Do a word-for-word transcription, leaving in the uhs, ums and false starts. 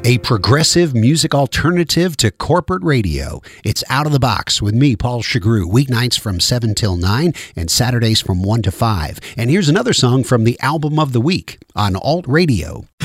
A progressive music alternative to corporate radio. It's Out of the Box with me, Paul Chagru, weeknights from seven till nine and Saturdays from one to five. And here's another song from the album of the week on Alt Radio.